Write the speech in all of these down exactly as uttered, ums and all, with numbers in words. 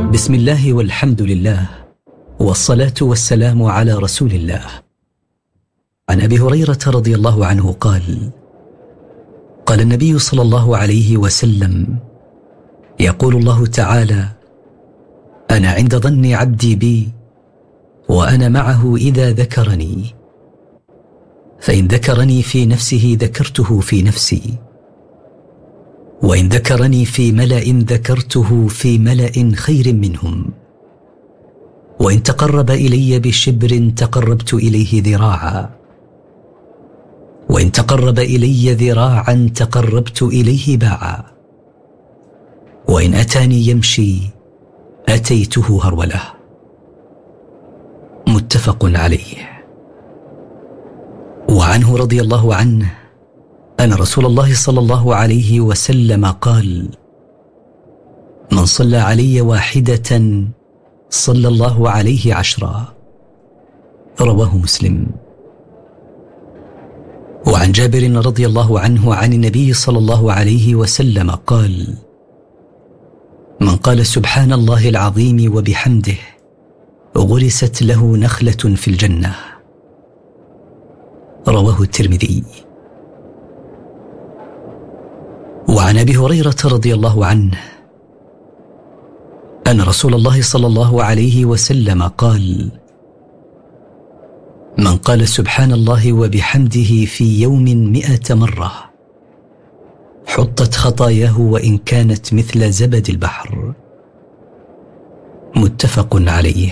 بسم الله والحمد لله والصلاة والسلام على رسول الله. عن أبي هريرة رضي الله عنه قال: قال النبي صلى الله عليه وسلم: يقول الله تعالى: أنا عند ظن عبدي بي وأنا معه إذا ذكرني، فإن ذكرني في نفسه ذكرته في نفسي، وإن ذكرني في ملأ ذكرته في ملأ خير منهم، وإن تقرب إلي بشبر تقربت إليه ذراعا، وإن تقرب إلي ذراعا تقربت إليه باعا، وإن أتاني يمشي أتيته هرولة. متفق عليه. وعنه رضي الله عنه أن رسول الله صلى الله عليه وسلم قال: من صلى علي واحدة صلى الله عليه عشرا. رواه مسلم. وعن جابر رضي الله عنه عن النبي صلى الله عليه وسلم قال: من قال سبحان الله العظيم وبحمده غرست له نخلة في الجنة. رواه الترمذي. وعن أبي هريرة رضي الله عنه أن رسول الله صلى الله عليه وسلم قال: من قال سبحان الله وبحمده في يوم مئة مرة حطت خطاياه وإن كانت مثل زبد البحر. متفق عليه.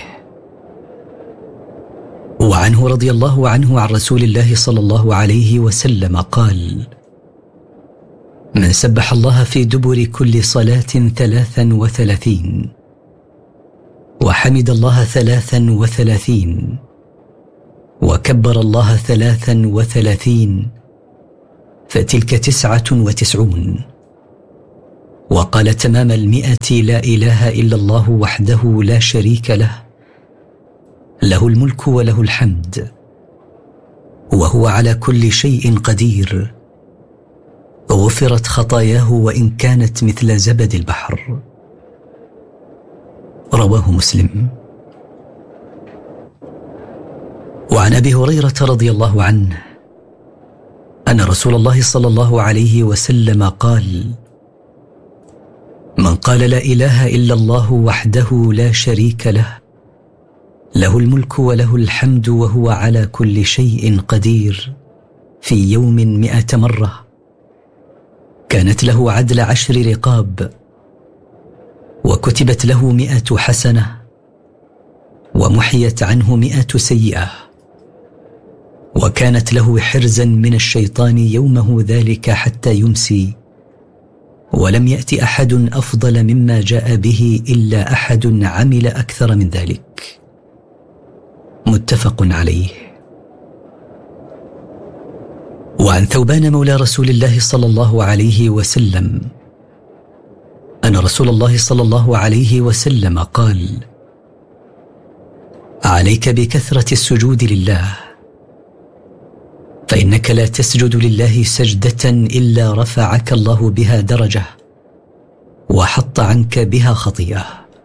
وعنه رضي الله عنه عن رسول الله صلى الله عليه وسلم قال: من سبح الله في دبر كل صلاة ثلاثا وثلاثين، وحمد الله ثلاثا وثلاثين، وكبر الله ثلاثا وثلاثين، فتلك تسعة وتسعون، وقال تمام المئة: لا إله إلا الله وحده لا شريك له، له الملك وله الحمد وهو على كل شيء قدير، غفرت خطاياه وإن كانت مثل زبد البحر. رواه مسلم. وعن أبي هريرة رضي الله عنه أن رسول الله صلى الله عليه وسلم قال: من قال لا إله إلا الله وحده لا شريك له، له الملك وله الحمد وهو على كل شيء قدير، في يوم مئة مرة، كانت له عدل عشر رقاب، وكتبت له مئة حسنة، ومحيت عنه مئة سيئة، وكانت له حرزا من الشيطان يومه ذلك حتى يمسي، ولم يأت أحد أفضل مما جاء به إلا أحد عمل أكثر من ذلك. متفق عليه. وعن ثوبان مولى رسول الله صلى الله عليه وسلم أن رسول الله صلى الله عليه وسلم قال: عليك بكثرة السجود لله، فإنك لا تسجد لله سجدة إلا رفعك الله بها درجة وحط عنك بها خطيئة.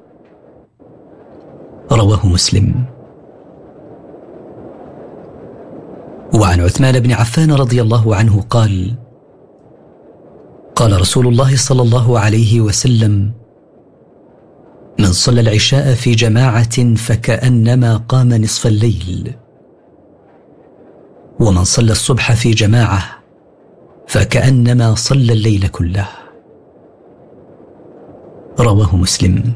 رواه مسلم. وعن عثمان بن عفان رضي الله عنه قال: قال رسول الله صلى الله عليه وسلم: من صلى العشاء في جماعة فكأنما قام نصف الليل، ومن صلى الصبح في جماعة فكأنما صلى الليل كله. رواه مسلم.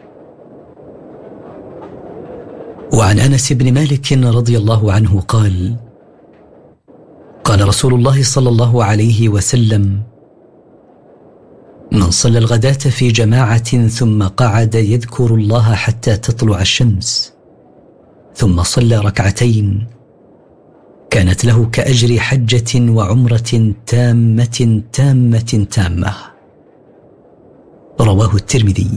وعن أنس بن مالك رضي الله عنه قال: قال رسول الله صلى الله عليه وسلم: من صلى الغداة في جماعة ثم قعد يذكر الله حتى تطلع الشمس ثم صلى ركعتين كانت له كأجر حجة وعمرة تامة تامة تامة. رواه الترمذي.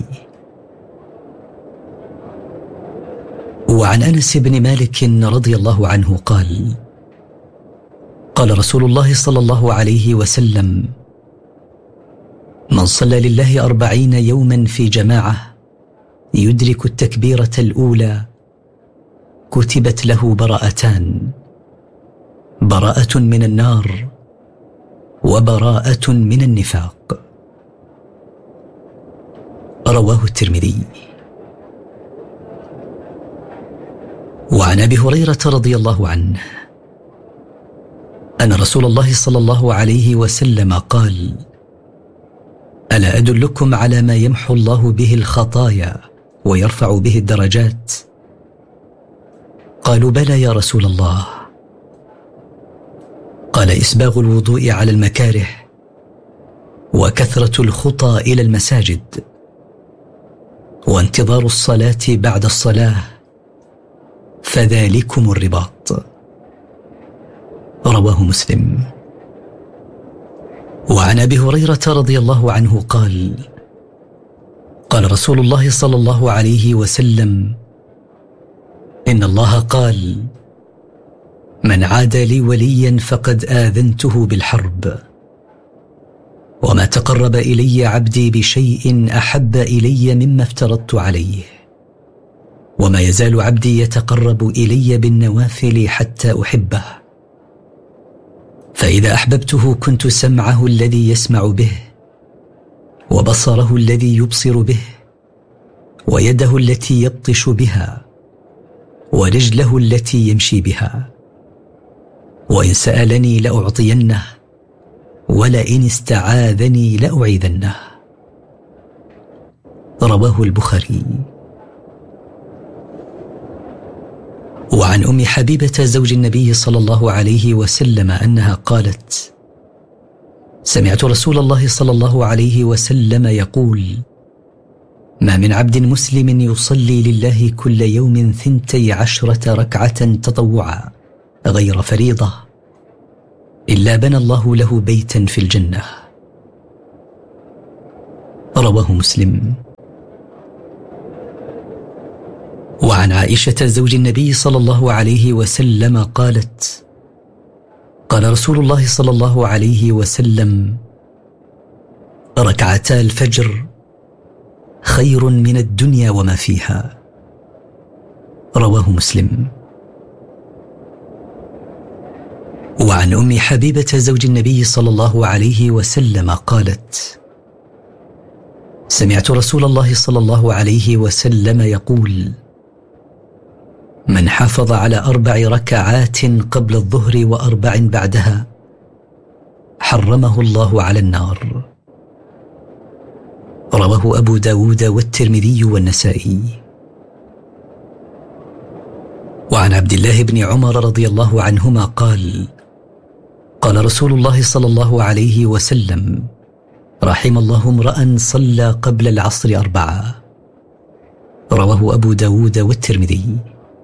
وعن أنس بن مالك رضي الله عنه قال: قال رسول الله صلى الله عليه وسلم: من صلى لله أربعين يوما في جماعة يدرك التكبيرة الأولى كتبت له براءتان: براءة من النار وبراءة من النفاق. رواه الترمذي. وعن أبي هريرة رضي الله عنه أن رسول الله صلى الله عليه وسلم قال: ألا أدلكم على ما يمحو الله به الخطايا ويرفع به الدرجات؟ قالوا: بلى يا رسول الله. قال: إسباغ الوضوء على المكاره، وكثرة الخطى إلى المساجد، وانتظار الصلاة بعد الصلاة، فذلكم الرباط. رواه مسلم. وعن أبي هريرة رضي الله عنه قال: قال رسول الله صلى الله عليه وسلم: إن الله قال: من عاد لي وليا فقد آذنته بالحرب، وما تقرب إلي عبدي بشيء أحب إلي مما افترضت عليه، وما يزال عبدي يتقرب إلي بالنوافل حتى أحبه، فإذا أحببته كنت سمعه الذي يسمع به، وبصره الذي يبصر به، ويده التي يبطش بها، ورجله التي يمشي بها، وإن سألني لأعطينه، ولئن استعاذني لأعيذنه. رواه البخاري. وعن أم حبيبة زوج النبي صلى الله عليه وسلم أنها قالت: سمعت رسول الله صلى الله عليه وسلم يقول: ما من عبد مسلم يصلي لله كل يوم ثنتي عشرة ركعة تطوعا غير فريضة إلا بنى الله له بيتا في الجنة. رواه مسلم. وعن عائشة زوج النبي صلى الله عليه وسلم قالت: قال رسول الله صلى الله عليه وسلم: ركعتا الفجر خير من الدنيا وما فيها. رواه مسلم. وعن أم حبيبة زوج النبي صلى الله عليه وسلم قالت: سمعت رسول الله صلى الله عليه وسلم يقول: من حافظ على أربع ركعات قبل الظهر وأربع بعدها حرمه الله على النار. رواه أبو داود والترمذي والنسائي. وعن عبد الله بن عمر رضي الله عنهما قال: قال رسول الله صلى الله عليه وسلم: رحم الله امرأ صلى قبل العصر أربعة. رواه أبو داود والترمذي.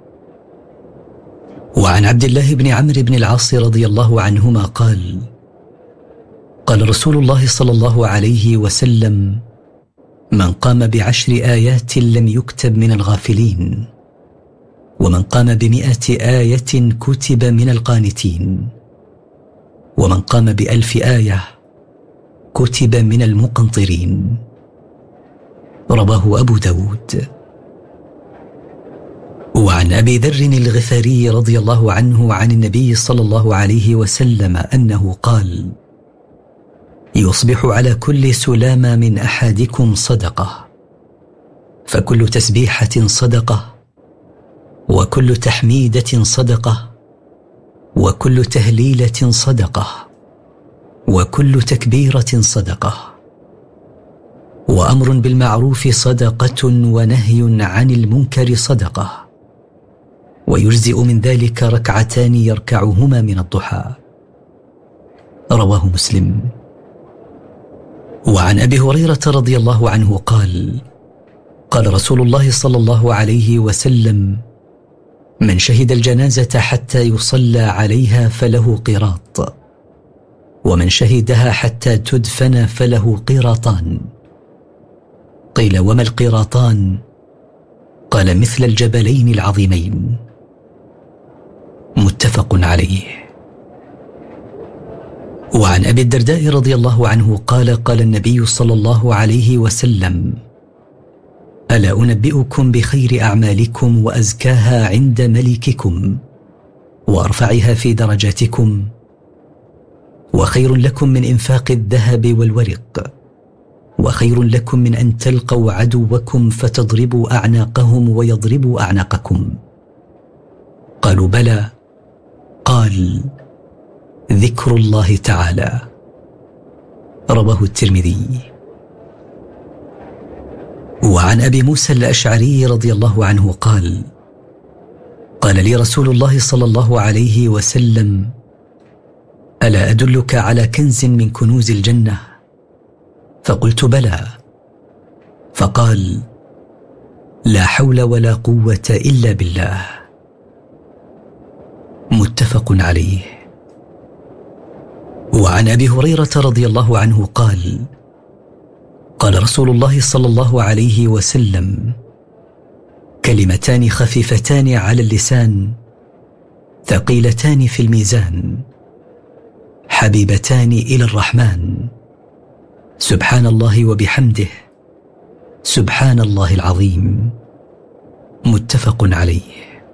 وعن عبد الله بن عمرو بن العاص رضي الله عنهما قال: قال رسول الله صلى الله عليه وسلم: من قام بعشر آيات لم يكتب من الغافلين، ومن قام بمئة آية كتب من القانتين، ومن قام بألف آية كتب من المقنطرين. رواه أبو داود. وعن أبي ذر الغفاري رضي الله عنه عن النبي صلى الله عليه وسلم أنه قال: يصبح على كل سلامة من أحدكم صدقة، فكل تسبيحة صدقة، وكل تحميدة صدقة، وكل تهليلة صدقة، وكل تكبيرة صدقة، وأمر بالمعروف صدقة، ونهي عن المنكر صدقة، ويجزئ من ذلك ركعتان يركعهما من الضحى. رواه مسلم. وعن أبي هريرة رضي الله عنه قال: قال رسول الله صلى الله عليه وسلم: من شهد الجنازة حتى يصلى عليها فله قيراط، ومن شهدها حتى تدفن فله قيراطان. قيل: وما القيراطان؟ قال: مثل الجبلين العظيمين. متفق عليه. وعن أبي الدرداء رضي الله عنه قال: قال النبي صلى الله عليه وسلم: ألا أنبئكم بخير أعمالكم وأزكاها عند ملككم وأرفعها في درجاتكم وخير لكم من إنفاق الذهب والورق وخير لكم من أن تلقوا عدوكم فتضربوا أعناقهم ويضربوا أعناقكم؟ قالوا بلى. قال: ذكر الله تعالى. رواه الترمذي. وعن أبي موسى الأشعري رضي الله عنه قال: قال لي رسول الله صلى الله عليه وسلم: ألا أدلك على كنز من كنوز الجنة؟ فقلت بلى. فقال: لا حول ولا قوة إلا بالله. متفق عليه. وعن أبي هريرة رضي الله عنه قال: قال رسول الله صلى الله عليه وسلم: كلمتان خفيفتان على اللسان ثقيلتان في الميزان حبيبتان إلى الرحمن، سبحان الله وبحمده، سبحان الله العظيم. متفق عليه.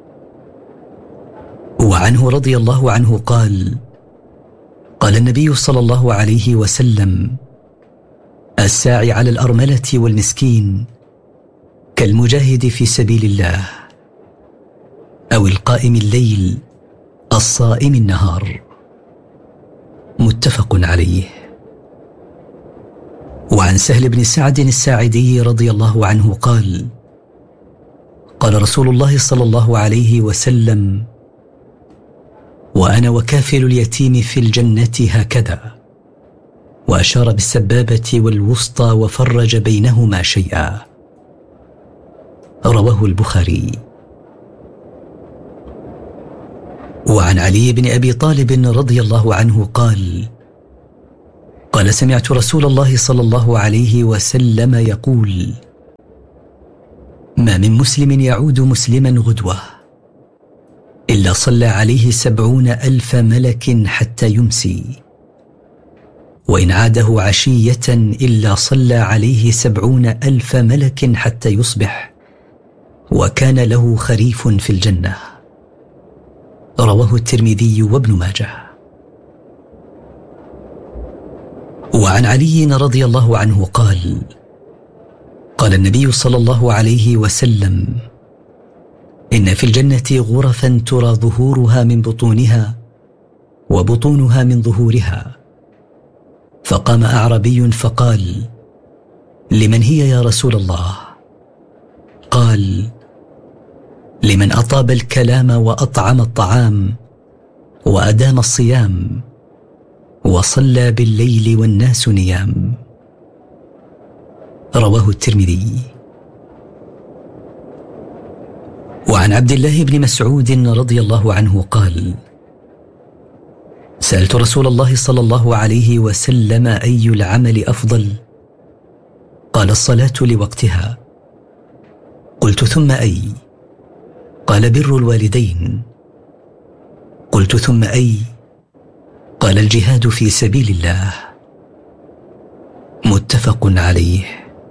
وعنه رضي الله عنه قال: قال النبي صلى الله عليه وسلم: الساعي على الأرملة والمسكين كالمجاهد في سبيل الله، أو القائم الليل الصائم النهار. متفق عليه. وعن سهل بن سعد الساعدي رضي الله عنه قال: قال رسول الله صلى الله عليه وسلم: وأنا وكافل اليتيم في الجنة هكذا، وأشار بالسبابة والوسطى وفرج بينهما شيئا. رواه البخاري. وعن علي بن أبي طالب رضي الله عنه قال: قال سمعت رسول الله صلى الله عليه وسلم يقول: ما من مسلم يعود مسلما غدوة إلا صلى عليه سبعون ألف ملك حتى يمسي، وإن عاده عشية إلا صلى عليه سبعون ألف ملك حتى يصبح، وكان له خريف في الجنة. رواه الترمذي وابن ماجه. وعن علي رضي الله عنه قال: قال النبي صلى الله عليه وسلم: إن في الجنة غرفا ترى ظهورها من بطونها وبطونها من ظهورها. فقام أعربي فقال: لمن هي يا رسول الله؟ قال: لمن أطاب الكلام وأطعم الطعام وأدام الصيام وصلى بالليل والناس نيام. رواه الترمذي. وعن عبد الله بن مسعود رضي الله عنه قال: سألت رسول الله صلى الله عليه وسلم: أي العمل أفضل؟ قال: الصلاة لوقتها. قلت: ثم أي؟ قال: بر الوالدين. قلت: ثم أي؟ قال: الجهاد في سبيل الله. متفق عليه.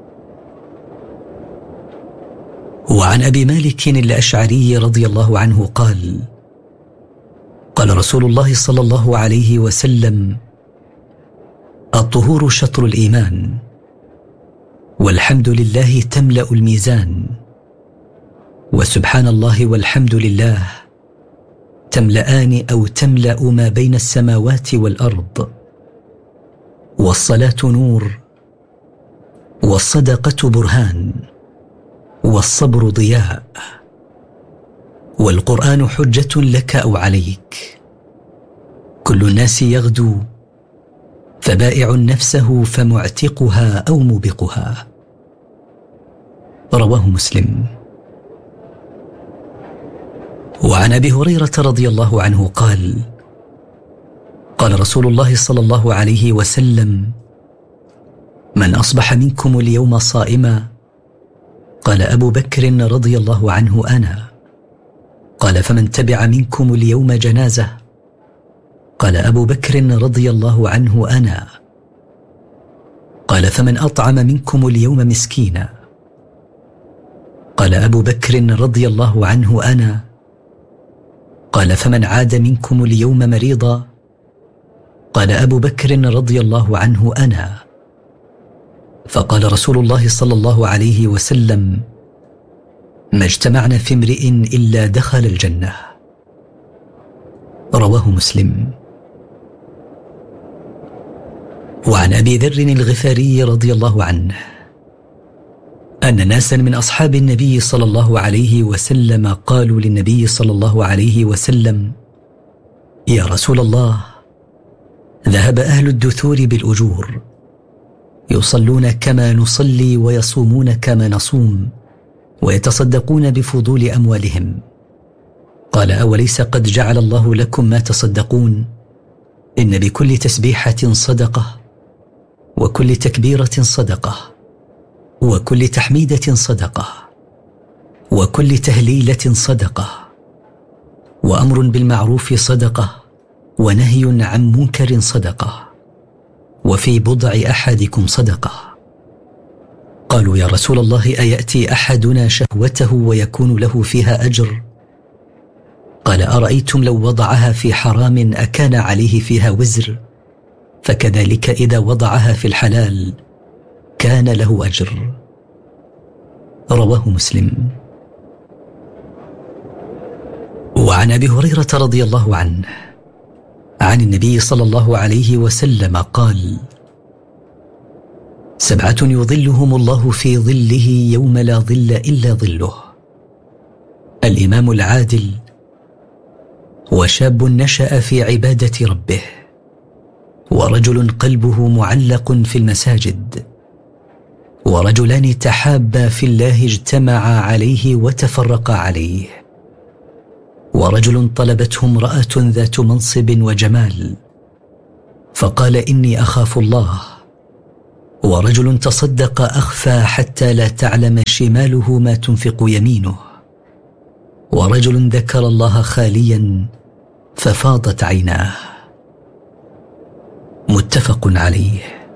وعن أبي مالك الأشعري رضي الله عنه قال: قال رسول الله صلى الله عليه وسلم: الطهور شطر الإيمان، والحمد لله تملأ الميزان، وسبحان الله والحمد لله تملأان أو تملأ ما بين السماوات والأرض، والصلاة نور، والصدقة برهان، والصبر ضياء، والقرآن حجة لك أو عليك. كل الناس يغدو، فبائع نفسه فمعتقها أو موبقها. رواه مسلم. وعن أبي هريرة رضي الله عنه قال: قال رسول الله صلى الله عليه وسلم: من أصبح منكم اليوم صائما؟ قال أبو بكر رضي الله عنه: أنا. قال: فمن تبع منكم اليوم جنازة؟ قال أبو بكر رضي الله عنه: أنا. قال: فمن أطعم منكم اليوم مسكينا؟ قال أبو بكر رضي الله عنه: أنا. قال: فمن عاد منكم اليوم مريضا؟ قال أبو بكر رضي الله عنه: أنا. فقال رسول الله صلى الله عليه وسلم: ما اجتمعنا في امرئ إلا دخل الجنة. رواه مسلم. وعن أبي ذر الغفاري رضي الله عنه أن ناسا من أصحاب النبي صلى الله عليه وسلم قالوا للنبي صلى الله عليه وسلم: يا رسول الله، ذهب أهل الدثور بالأجور، يصلون كما نصلي ويصومون كما نصوم ويتصدقون بفضول أموالهم. قال: أوليس قد جعل الله لكم ما تصدقون؟ إن بكل تسبيحة صدقة، وكل تكبيرة صدقة، وكل تحميدة صدقة، وكل تهليلة صدقة، وأمر بالمعروف صدقة، ونهي عن منكر صدقة، وفي بضع أحدكم صدقة. قالوا: يا رسول الله، أيأتي أحدنا شهوته ويكون له فيها أجر؟ قال: أرأيتم لو وضعها في حرام أكان عليه فيها وزر؟ فكذلك إذا وضعها في الحلال كان له أجر. رواه مسلم. وعن أبي هريرة رضي الله عنه عن النبي صلى الله عليه وسلم قال: سبعة يظلهم الله في ظله يوم لا ظل إلا ظله: الإمام العادل، وشاب نشأ في عبادة ربه، ورجل قلبه معلق في المساجد، ورجلان تحابا في الله اجتمعا عليه وتفرقا عليه، ورجل طلبته امرأة ذات منصب وجمال فقال: إني أخاف الله، ورجل تصدق أخفى حتى لا تعلم شماله ما تنفق يمينه، ورجل ذكر الله خاليا ففاضت عيناه. متفق عليه.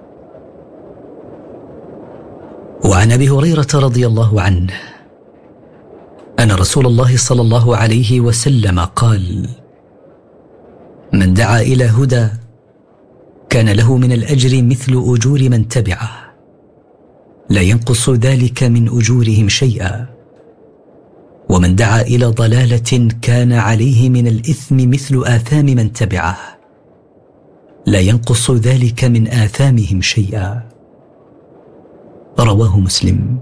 وعن أبي هريرة رضي الله عنه أن رسول الله صلى الله عليه وسلم قال: من دعا إلى هدى كان له من الأجر مثل أجور من تبعه، لا ينقص ذلك من أجورهم شيئا، ومن دعا إلى ضلالة كان عليه من الإثم مثل آثام من تبعه، لا ينقص ذلك من آثامهم شيئا. رواه مسلم.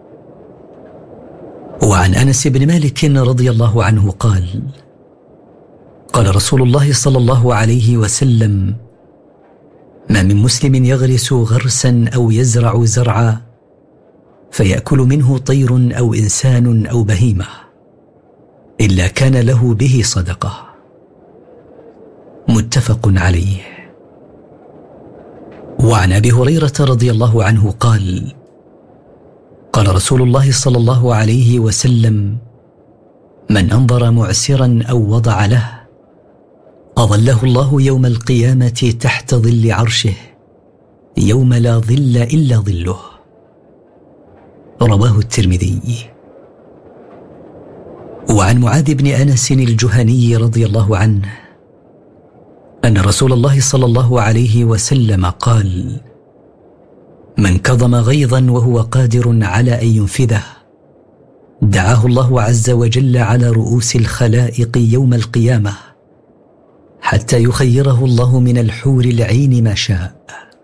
وعن أنس بن مالك رضي الله عنه قال: قال رسول الله صلى الله عليه وسلم: ما من مسلم يغرس غرسا أو يزرع زرعا فيأكل منه طير أو إنسان أو بهيمة إلا كان له به صدقة. متفق عليه. وعن أبي هريرة رضي الله عنه قال: قال رسول الله صلى الله عليه وسلم: من أنظر معسرا أو وضع له أظله الله يوم القيامة تحت ظل عرشه يوم لا ظل إلا ظله. رواه الترمذي. وعن معاذ بن أنس الجهني رضي الله عنه أن رسول الله صلى الله عليه وسلم قال: من كظم غيظا وهو قادر على أن ينفذه دعاه الله عز وجل على رؤوس الخلائق يوم القيامة حتى يخيره الله من الحور العين ما شاء.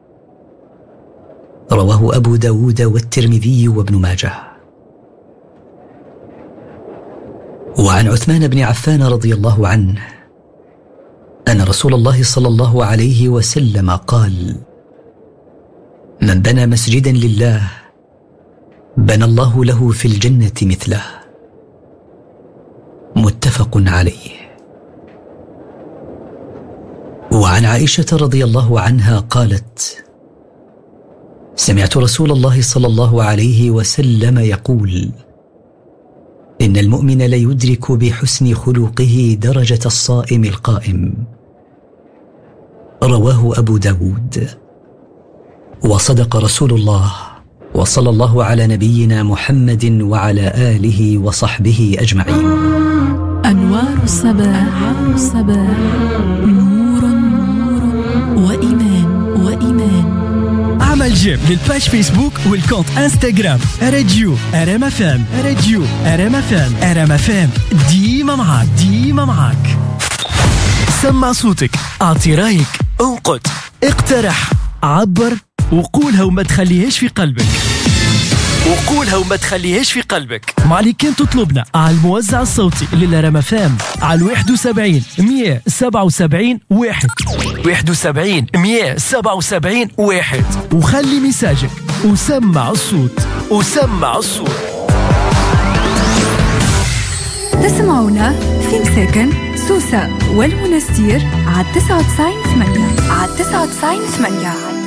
رواه أبو داود والترمذي وابن ماجه. وعن عثمان بن عفان رضي الله عنه أن رسول الله صلى الله عليه وسلم قال: من بنى مسجدا لله بنى الله له في الجنة مثله. متفق عليه. وعن عائشة رضي الله عنها قالت: سمعت رسول الله صلى الله عليه وسلم يقول: إن المؤمن ليدرك بحسن خلقه درجة الصائم القائم. رواه أبو داود. وصدق رسول الله وصلى الله على نبينا محمد وعلى آله وصحبه أجمعين. أنوار الصباح، الصباح نور نور وإيمان وإيمان. اعمل جيم للباج فيسبوك والكونت انستغرام راديو ار ام اف ام. راديو ار ام اف ام. ار ام اف ام ديما معاك، ديما معاك. سمع صوتك، اعطي رايك، انقد، اقترح، عبر وقولها وما تخليهاش في قلبك، وقولها وما تخليهاش في قلبك. ما عليك كان تطلبنا على الموزع الصوتي للرمفام على واحد وسبعين مية سبعة وسبعين واحد واحد وسبعين مية سبعة وسبعين واحد، وخلي مساجك وسمع الصوت، وسمع الصوت. تسمعونا في مساكن سوسة والمنستير على تسعة وتسعين ثمانية على تسعة وتسعين ثمانية.